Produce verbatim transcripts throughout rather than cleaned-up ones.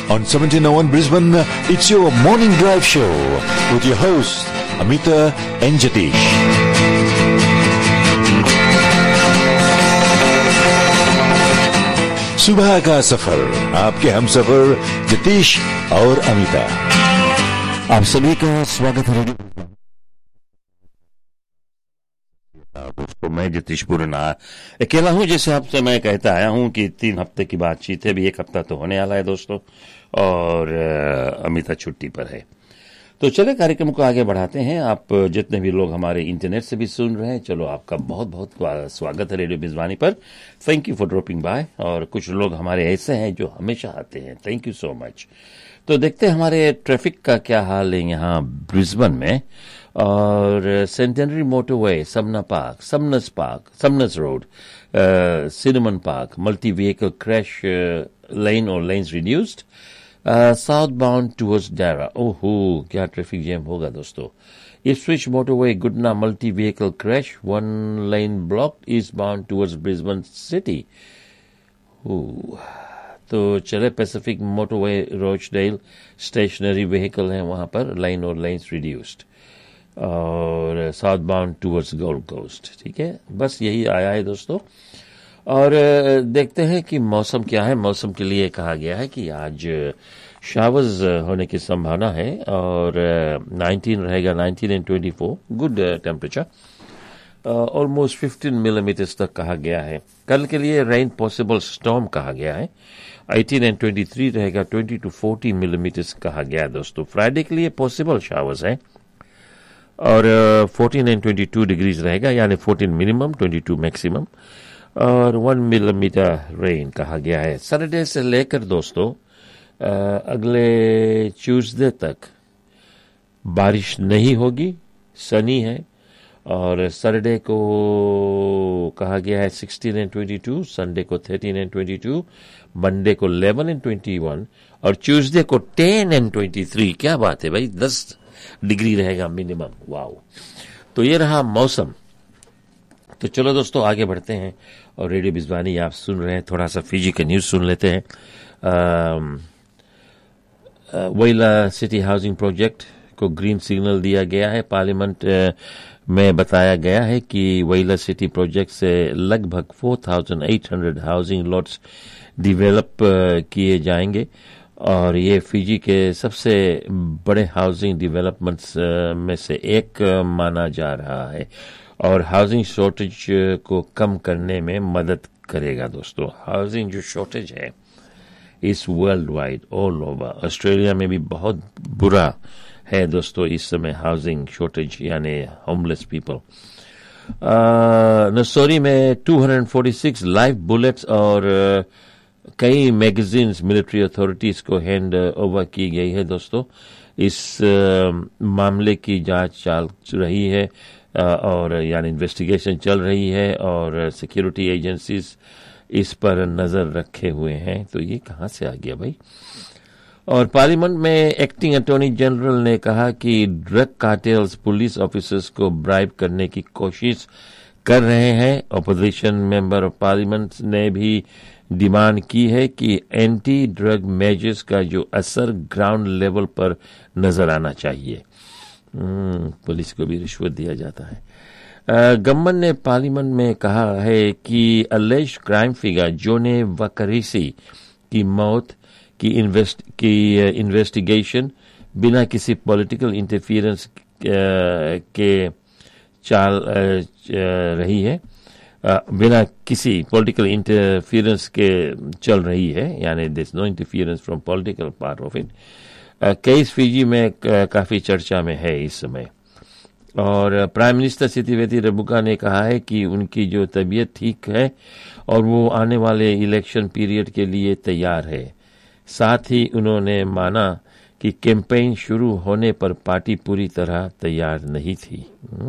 On seventeen oh one Brisbane, it's your morning drive show with your hosts Amita and Jatish. सुबह का सफर आपके हम सफर जतीश और अमिता। आप सभी का स्वागत है। दोस्तों, मैं जतीश पुरना अकेला हूं, जैसे आपसे मैं कहता आया हूं कि तीन हफ्ते की बातचीत है, भी एक हफ्ता तो होने वाला है दोस्तों, और अमिता छुट्टी पर है। तो चले कार्यक्रम को आगे बढ़ाते हैं। आप जितने भी लोग हमारे इंटरनेट से भी सुन रहे हैं, चलो आपका बहुत बहुत स्वागत है रेडियो बिजवानी पर। Thank you for dropping bye. और कुछ लोग हमारे ऐसे हैं जो हमेशा आते हैं, थैंक यू सो मच। तो देखते हैं हमारे ट्रैफिक का क्या हाल है यहाँ ब्रिस्बेन में। और centenary motorway, समना park, समनस park, समनस road, cinnamon park, multi vehicle crash लेन और lens reduced, south bound towards डायरा। ओहो, क्या ट्रैफिक जैम होगा दोस्तों। Ipswich motorway गुडना multi vehicle crash, one लेन block, east bound towards Brisbane city. तो चले पैसिफिक मोटरवे रोचडेल स्टेशनरी व्हीकल है वहां पर, लाइन और लाइन्स रिड्यूस्ड, और south bound towards gold coast. ठीक है, बस यही आया है दोस्तों। और देखते हैं कि मौसम क्या है। मौसम के लिए कहा गया है कि आज शावर्स होने की संभावना है, और नाइनटीन रहेगा, nineteen and twenty four, good temperature, almost fifteen millimetres तक कहा गया है। कल के लिए रेन पॉसिबल स्टॉर्म कहा गया है, एटीन एंड ट्वेंटी थ्री रहेगा, ट्वेंटी टू फोर्टी मिलीमीटर्स कहा गया है दोस्तों। फ्राइडे के लिए पॉसिबल शावर्स है, और fourteen and twenty two degrees रहेगा, यानी fourteen minimum, twenty two maximum, और वन मिलीमीटर रेन कहा गया है। सैटरडे से लेकर दोस्तों अगले ट्यूसडे तक बारिश नहीं होगी, सनी है। और सैटरडे को कहा गया है sixteen and twenty two, Sunday को thirteen and twenty two, Monday को इलेवन एंड ट्वेंटी वन, और ट्यूसडे को टेन एंड ट्वेंटी थ्री। क्या बात है भाई, दस डिग्री रहेगा मिनिमम। वाओ, तो ये रहा मौसम। तो चलो दोस्तों आगे बढ़ते हैं, और रेडियो बिजवानी आप सुन रहे हैं। थोड़ा सा फिजी का न्यूज सुन लेते हैं। वोइला सिटी हाउसिंग प्रोजेक्ट को ग्रीन सिग्नल दिया गया है। पार्लियामेंट में बताया गया है कि वोइला सिटी प्रोजेक्ट से लगभग four thousand eight hundred housing lots develop किए जाएंगे, और ये फिजी के सबसे बड़े हाउसिंग डेवलपमेंट्स में से एक माना जा रहा है, और हाउसिंग शॉर्टेज को कम करने में मदद करेगा दोस्तों। हाउसिंग जो शॉर्टेज है इस world wide, all over, Australia में भी बहुत बुरा है दोस्तों इस समय हाउसिंग शॉर्टेज, यानी होमलेस पीपल। नसोरी में two hundred forty six live bullets और uh, कई मैगजीन्स मिलिट्री अथॉरिटीज को हैंड ओवर की गई है दोस्तों। इस uh, मामले की जांच चल रही है, और यानी इन्वेस्टिगेशन चल रही है, और सिक्योरिटी एजेंसीज इस पर नजर रखे हुए हैं। तो ये कहां से आ गया भाई। और पार्लियामेंट में एक्टिंग अटॉर्नी जनरल ने कहा कि ड्रग कार्टेल्स पुलिस ऑफिसर्स को ब्राइब करने की कोशिश कर रहे हैं। अपोजिशन मेंबर ऑफ पार्लियामेंट ने भी डिमांड की है कि एंटी ड्रग मेजर्स का जो असर ग्राउंड लेवल पर नजर आना चाहिए। पुलिस को भी रिश्वत दिया जाता है। गवर्नमेंट ने पार्लियामेंट में कहा है कि अलेज्ड क्राइम फिगर जोने वकरीसी की मौत की इन्वेस्ट की इन्वेस्टिगेशन बिना किसी पॉलिटिकल इंटरफियरेंस के चाल रही है, बिना किसी पॉलिटिकल इंटरफियरेंस के चल रही है, यानी there is no interference from political part of it. Case Fiji में काफी चर्चा में है इस समय। और प्राइम मिनिस्टर सितिवेदी रबुका ने कहा है कि उनकी जो तबीयत ठीक है, और वो आने वाले इलेक्शन पीरियड के लिए तैयार है। साथ ही उन्होंने माना कि कैंपेन शुरू होने पर पार्टी पूरी तरह तैयार नहीं थी।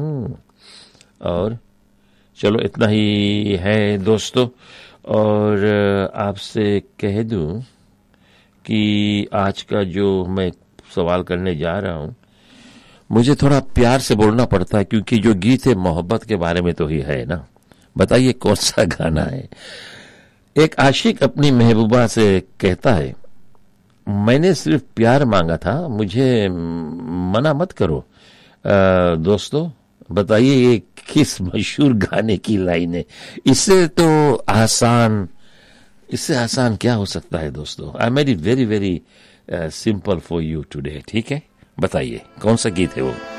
और चलो इतना ही है दोस्तों। और आपसे कह दूं कि आज का जो मैं सवाल करने जा रहा हूं, मुझे थोड़ा प्यार से बोलना पड़ता है, क्योंकि जो गीत है मोहब्बत के बारे में तो ही है ना। बताइए कौन सा गाना है। एक आशिक अपनी महबूबा से कहता है, मैंने सिर्फ प्यार मांगा था, मुझे मना मत करो। आ, दोस्तों बताइए ये किस मशहूर गाने की लाइन है? इससे तो आसान, इससे आसान क्या हो सकता है दोस्तों? I made it very very simple for you today. ठीक है, बताइए कौन सा गीत है वो?